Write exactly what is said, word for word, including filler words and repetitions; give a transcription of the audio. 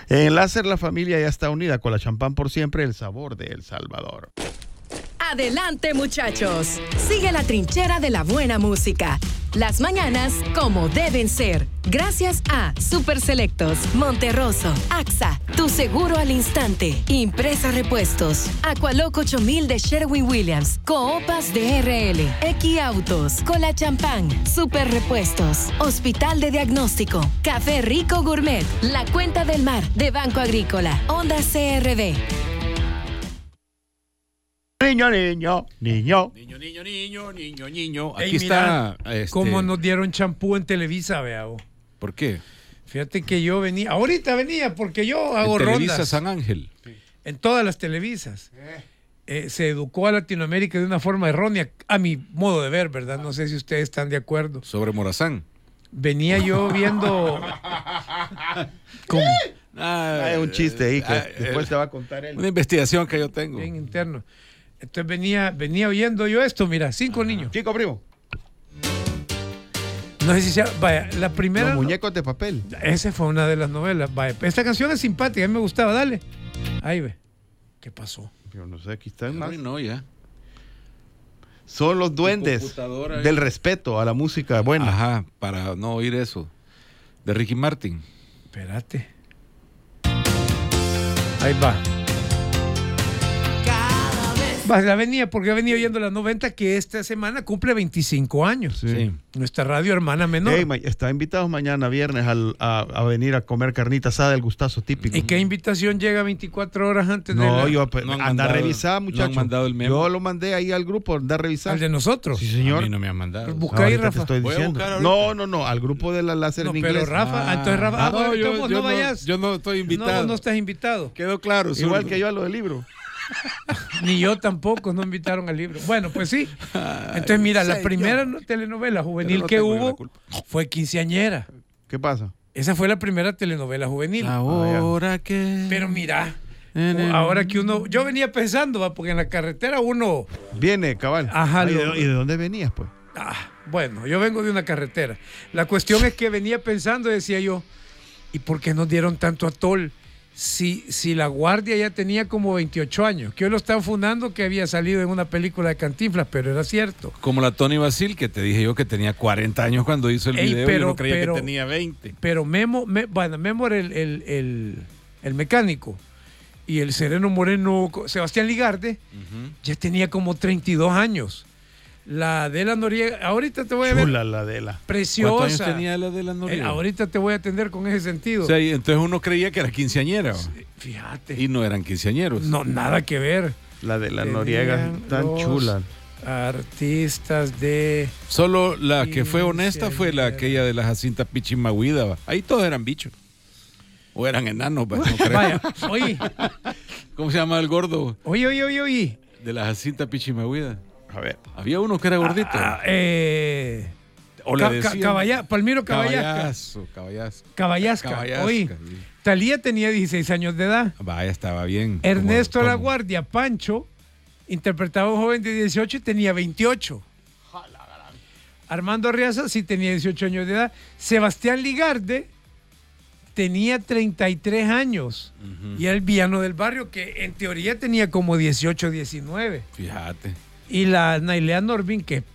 En Láser la familia ya está unida con la champán por siempre, el sabor de El Salvador. Adelante, muchachos. Sigue la trinchera de la buena música. Las mañanas como deben ser. Gracias a Super Selectos, Monterroso, A X A, Tu Seguro al Instante, Impresa Repuestos, Aqualoc ocho mil de Sherwin-Williams, Coopas de R L, Equiautos, Cola Champán, Super Repuestos, Hospital de Diagnóstico, Café Rico Gourmet, La Cuenta del Mar de Banco Agrícola, Honda C R V. Niño, niño, niño. Niño, niño, niño, niño, niño. Aquí Ey, mira, está. Este... Cómo nos dieron champú en Televisa, vea. ¿Por qué? Fíjate que yo venía, ahorita venía, porque yo hago en Televisa rondas. San Ángel. En todas las televisas. Eh, se educó a Latinoamérica de una forma errónea, a mi modo de ver, ¿verdad? No sé si ustedes están de acuerdo. Sobre Morazán. Venía yo viendo... ¿Cómo? Ah, hay un chiste ahí que ah, después eh, te va a contar él. Una investigación que yo tengo. Bien interno. Entonces venía, venía oyendo yo esto, mira, cinco niños. Chico, primo. No sé si sea, vaya, la primera... Los muñecos de papel. Esa fue una de las novelas. Vaya, esta canción es simpática, a mí me gustaba, dale. Ahí ve. ¿Qué pasó? Yo no sé, aquí están más. No, no, ya. Son los duendes computadora ahí. del respeto a la música buena. Ajá, para no oír eso. De Ricky Martin. Espérate. Ahí va. Va, la venía porque venía oyendo la noventa que esta semana cumple veinticinco años. Sí. Nuestra radio hermana menor. Hey, ma- está invitados mañana viernes al- a, a venir a comer carnita asada del gustazo típico. ¿Y qué invitación llega veinticuatro horas antes de No, la- yo pues, No han anda a mandado- revisar, no han muchachos. mandado el memo. Yo lo mandé ahí al grupo, anda a revisar. al de nosotros? Sí, señor. A mí no me han mandado. Busca ahí, Ahorita Rafa. te estoy Voy a diciendo. buscar ahorita. No, no, no, al grupo de la láser No, en pero inglés. Rafa, entonces Rafa, ah, bueno, yo, entonces yo no vayas. yo no estoy invitado. No, no estás invitado. Quedó claro. Igual zurdo. que yo a lo del libro. Ni yo tampoco, no invitaron al libro. Bueno, pues sí. Entonces, mira, la señor. primera no- telenovela juvenil Pero no que tengo yo la hubo culpa. fue Quinceañera. ¿Qué pasa? Esa fue la primera telenovela juvenil. Ahora que. Pero mira, En el- ahora que uno... Yo venía pensando, ¿va? Porque en la carretera uno... Viene, cabal. Ajá, Ay, lo- ¿y de dónde venías, pues? Ah, bueno, yo vengo de una carretera. La cuestión es que venía pensando, decía yo, ¿y por qué nos dieron tanto atol? Si, si La Guardia ya tenía como veintiocho años, que hoy lo están fundando que había salido en una película de Cantinflas, pero era cierto. Como la Tony Basil, que te dije yo que tenía cuarenta años cuando hizo el Ey, video. pero- Yo no creía pero- que tenía veinte. Pero Memo, me- bueno, Memo era el, el, el, el mecánico y el Sereno Moreno, Sebastián Ligarde, ya tenía como treinta y dos años. La Adela Noriega, ahorita te voy a ver, Chula la de la. ¿Cuántos preciosa. años tenía la de la Eh, Noriega? ahorita te voy a atender con ese sentido. O sea, y entonces uno creía que era quinceañera. ¿va? Fíjate. Y no eran quinceañeros. No, nada que ver. La de la Tenían Noriega, tan los chula. Artistas de... Solo la que fue honesta fue la Quinceañera. aquella de la Jacinta Pichimahuida. ¿va? Ahí todos eran bichos. O eran enanos, ¿va? No creo. Vaya, oye, ¿Cómo se llama el gordo oye, oye, oye, oye. de la Jacinta Pichimahuida? A ver. Había uno que era gordito. Ah, eh, o le Ca- decían- Ca- Caballa- Palmiro Caballasca. Caballazo, caballazo. Caballasca. Caballasca, Oye, sí. Talía tenía dieciséis años de edad. Vaya, estaba bien. Ernesto Como- La como- Guardia, Pancho, interpretaba a un joven de dieciocho y tenía veintiocho. Armando Arriaza sí tenía dieciocho años de edad. Sebastián Ligarde tenía treinta y tres años. Y era el villano del barrio que en teoría tenía como dieciocho, diecinueve. Fíjate. Y la Nailea Norvin, que